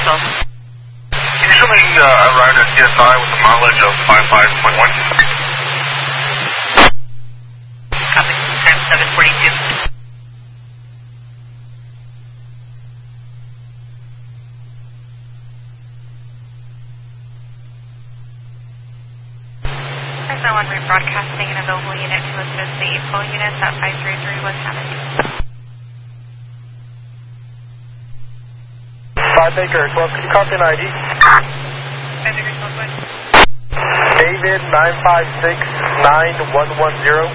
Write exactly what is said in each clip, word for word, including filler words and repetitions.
twelve. Usually uh, arrived at C S I with a mileage of fifty-five point one. Copy. Time seven forty-two. five nine one rebroadcasting an available unit to assist the April units at five three three West Avenue. five Baker twelve, could you copy an I D? five Baker twelve, what? David nine five six nine one one zero.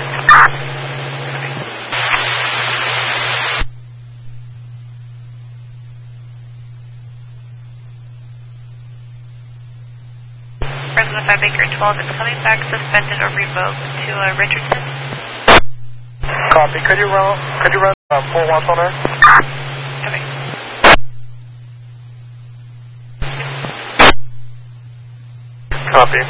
President five Baker twelve is coming back suspended or revoked to uh, Richardson. Copy, could you run, could you run uh, four watts on her? Copy. Copy.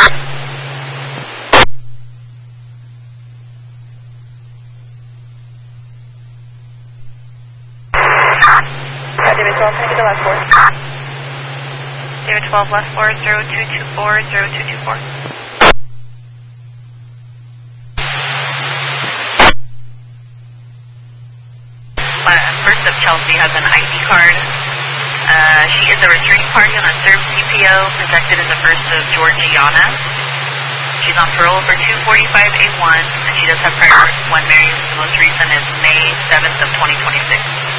David twelve, can I get the last four? David twelve, last four, zero two two four, zero two two four. First up, Chelsea has an I D card. Uh, she is a returning party on a served C P O, protected in the first of Georgiana. She's on parole for two forty-five A one, and she does have prior one married. The most recent is May seventh of twenty twenty-six.